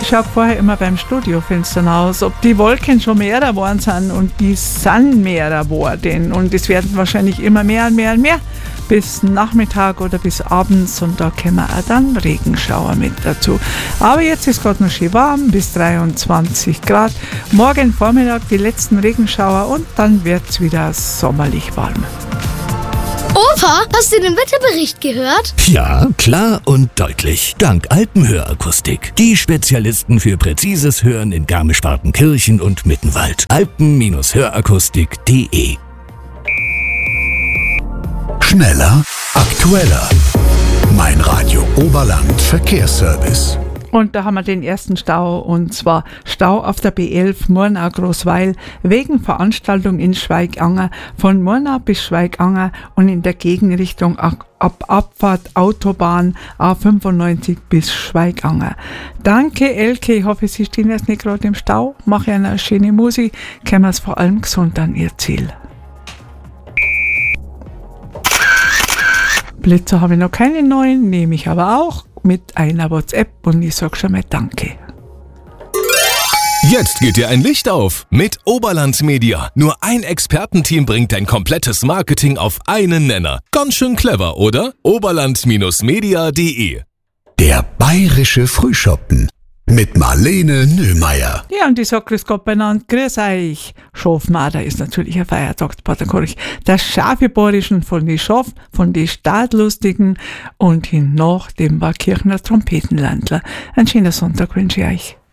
Ich schaue vorher immer beim Studiofenster aus, ob die Wolken schon mehr geworden sind, und die sind mehr geworden. Und es werden wahrscheinlich immer mehr und mehr und mehr bis Nachmittag oder bis abends, und da kommen auch dann Regenschauer mit dazu. Aber jetzt ist gerade noch schön warm, bis 23 Grad. Morgen Vormittag die letzten Regenschauer und dann wird es wieder sommerlich warm. Opa, hast du den Wetterbericht gehört? Ja, klar und deutlich. Dank Alpenhörakustik. Die Spezialisten für präzises Hören in Garmisch-Partenkirchen und Mittenwald. Alpen-Hörakustik.de. Schneller, aktueller. Mein Radio Oberland Verkehrsservice. Und da haben wir den ersten Stau, und zwar Stau auf der B11 Murnau-Großweil wegen Veranstaltung in Schweiganger von Murnau bis Schweiganger und in der Gegenrichtung ab Abfahrt Autobahn A95 bis Schweiganger. Danke Elke, ich hoffe, Sie stehen jetzt nicht gerade im Stau. Mache eine schöne Musik, kommen wir vor allem gesund an Ihr Ziel. Blitzer habe ich noch keine neuen, nehme ich aber auch mit einer WhatsApp, und ich sage schon mal Danke. Jetzt geht dir ein Licht auf mit Oberland Media. Nur ein Expertenteam bringt dein komplettes Marketing auf einen Nenner. Ganz schön clever, oder? Oberland-media.de. Der bayerische Frühschoppen mit Marlene Nöhmeier. Ja, und ich sage grüß Gott beieinander, grüß euch. Schafmader ist natürlich ein Feiertag, der Schafiborischen von die Schaf, von die Stadtlustigen, und hin nach dem war Kirchner Trompetenlandler. Ein schöner Sonntag wünsche ich euch.